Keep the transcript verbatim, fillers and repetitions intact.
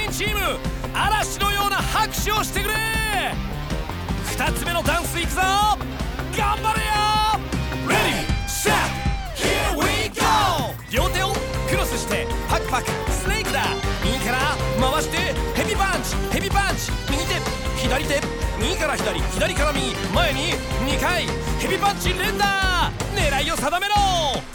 員チーム、嵐のような拍手をしてくれ。ふたつめのダンスいくぞ。頑張れよ。 Ready set here we go。 両手をクロスしてパクパクスネークだ。右から回してヘビパンチヘビパンチ。右手左手、右から左左から右、前ににかいヘビパンチ連打。狙いを定めろ。